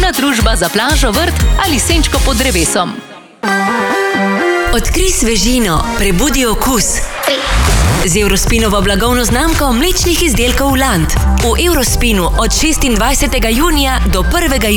Prijetna družba za plažo, vrt ali senčko pod drevesom. Odkrij svežino, prebudi okus. Z Eurospinovo blagovno znamko mlečnih izdelkov Land. V Eurospinu od 26. junija do 1.